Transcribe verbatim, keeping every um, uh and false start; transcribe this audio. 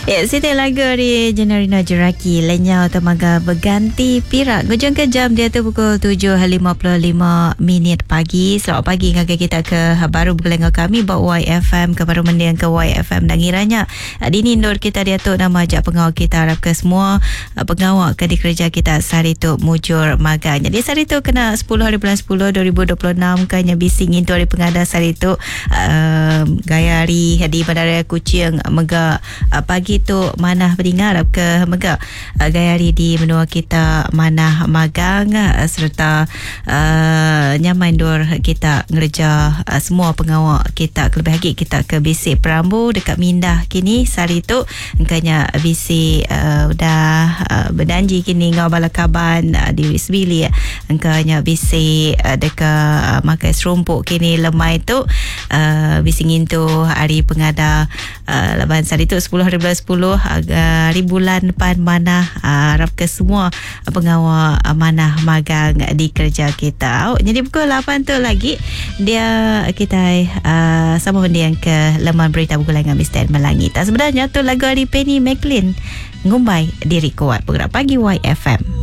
Ya, siti lagu dari Jenarina Jeraki, Lenyau Temaga Berganti Pirak. Hujung ke jam dia tu pukul tujuh lima puluh lima minit pagi. Selamat pagi ngagak kita ke baru bergelengah kami bawa Y F M ke baru mendiang ke Y F M dan ngiranya dini nur kita dia tu nama ajak pengawal kita harap ke semua pengawal ke di kerja kita sehari tu mujur magang. Jadi sehari tu kena sepuluh hari bulan sepuluh dua ribu dua puluh enam kanya bising itu hari pengadas hari tu uh, gaya hari di Bandara Kuching mega uh, pagi tu manah beringat ke mega uh, gaya hari di menua kita manah magang uh, serta uh, nyaman dur kita ngerja uh, semua pengawal kita kelebih lagi kita ke bisik Perambu dekat Mindah kini sehari tu engkanya bisik uh, dah uh, berdanji kini ngau balakaban uh, di Wisbili uh, engkanya bisik uh, dekat uh, makai serumpuk kini lemai tu uh, bisik tu hari pengada uh, laban sehari tu sepuluh hari bulan sepuluh hari bulan depan manah uh, harap ke semua pengawal uh, manah magang di kerja kita. Oh, jadi pukul lapan tu lagi dia kita uh, sama benda yang ke laman berita bergulangan Mister Melangit. Sebenarnya tu lagu dari Penny McLean Ngumbai Diri Kuat bergerak pagi Y F M.